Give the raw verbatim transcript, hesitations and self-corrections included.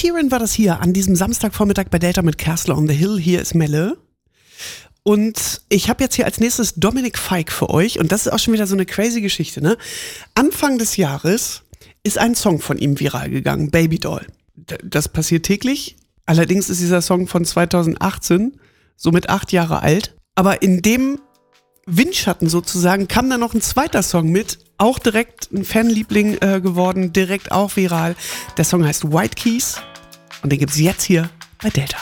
Sheeran war das hier an diesem Samstagvormittag bei Delta mit Castle on the Hill. Hier ist Melle. Und ich habe jetzt hier als nächstes Dominic Fike für euch. Und das ist auch schon wieder so eine crazy Geschichte, ne? Anfang des Jahres ist ein Song von ihm viral gegangen, Baby Doll. D- Das passiert täglich. Allerdings ist dieser Song von zweitausendachtzehn, somit acht Jahre alt. Aber in dem Windschatten sozusagen kam dann noch ein zweiter Song mit, auch direkt ein Fanliebling äh, geworden, direkt auch viral. Der Song heißt White Keys und den gibt's jetzt hier bei Delta.